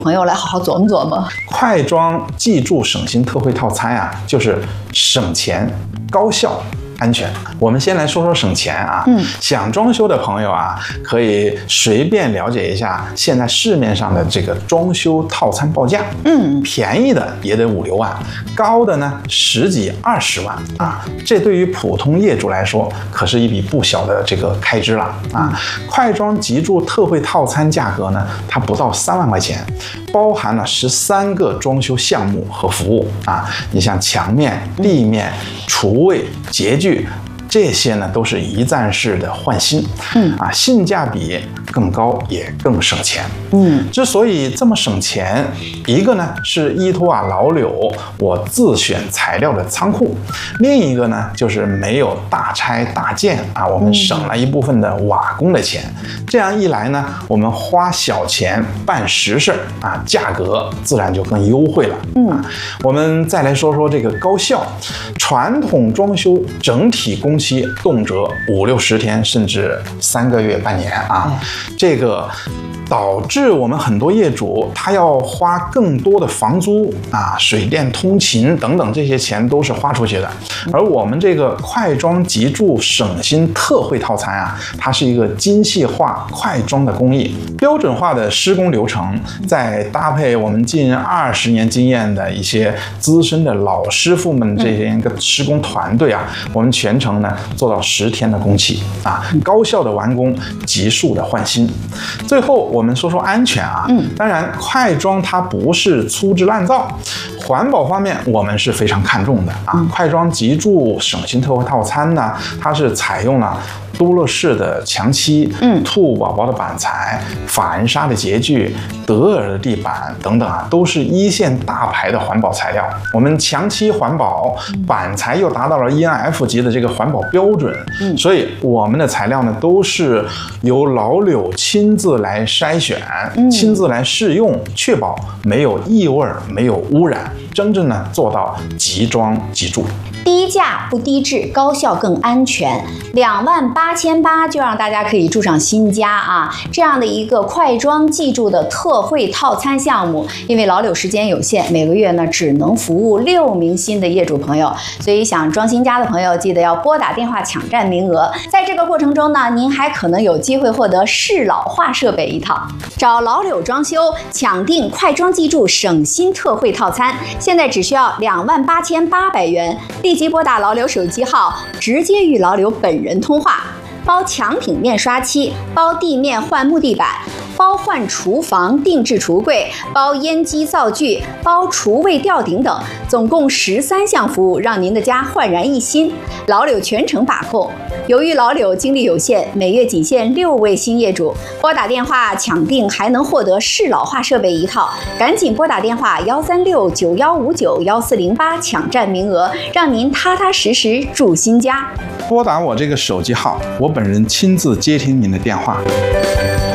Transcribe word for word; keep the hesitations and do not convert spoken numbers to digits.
朋友来好好琢磨琢磨。 快装记住省心特惠套餐啊，就是省钱、高效、安全。我们先来说说省钱啊，嗯，想装修的朋友啊，可以随便了解一下现在市面上的这个装修套餐报价，嗯，便宜的也得五六万，高的呢十几二十万啊，这对于普通业主来说可是一笔不小的这个开支了啊。快装急住特惠套餐价格呢，它不到三万块钱，包含了十三个装修项目和服务啊，你像墙面、地面、厨卫、洁具。这些呢都是一站式的换新，嗯啊，性价比更高，也更省钱。嗯，之所以这么省钱，一个呢是依托啊老柳我自选材料的仓库，另一个呢就是没有大拆大建啊，我们省了一部分的瓦工的钱。这样一来呢，我们花小钱办实事啊，价格自然就更优惠了。嗯、啊，我们再来说说这个高效，传统装修整体工期动辄五六十天，甚至三个月、半年啊，这个导致我们很多业主他要花更多的房租啊、水电通勤等等，这些钱都是花出去的。而我们这个快装急住省心特惠套餐啊，它是一个精细化快装的工艺，标准化的施工流程，再搭配我们近二十年经验的一些资深的老师傅们这些个施工团队啊，我们全程呢做到十天的工期啊，高效的完工，急速的换新。最后我们说说安全啊，嗯，当然快装它不是粗制滥造，环保方面我们是非常看重的啊。快装急住省心特惠套餐呢，它是采用了多乐士的墙漆、嗯，兔宝宝的板材、法兰纱的洁具、德尔的地板等等啊，都是一线大牌的环保材料。我们墙漆环保，板材又达到了 E N F 级的这个环保标准，嗯，所以我们的材料呢都是由老柳亲自来筛选、嗯、亲自来试用，确保没有异味、没有污染，真正呢做到即装即住。 低价不低质，高效更安全，两万八千八就让大家可以住上新家啊！这样的一个快装记住的特惠套餐项目，因为老柳时间有限，每个月呢只能服务六名新的业主朋友，所以想装新家的朋友记得要拨打电话抢占名额。在这个过程中呢，您还可能有机会获得适老化设备一套。找老柳装修抢订快装记住省心特惠套餐，现在只需要两万八千八百元。立即拨打老柳手机号，直接与老柳本人通话，包墙体面刷漆，包地面换木地板，包换厨房定制橱柜，包烟机灶具，包厨卫吊顶等，总共十三项服务，让您的家焕然一新。老柳全程把控。由于老柳精力有限，每月仅限六位新业主，拨打电话抢订还能获得适老化设备一套，赶紧拨打电话幺三六九幺五九幺四零八抢占名额，让您踏踏实实住新家。 拨打我这个手机号，我本人亲自接听您的电话。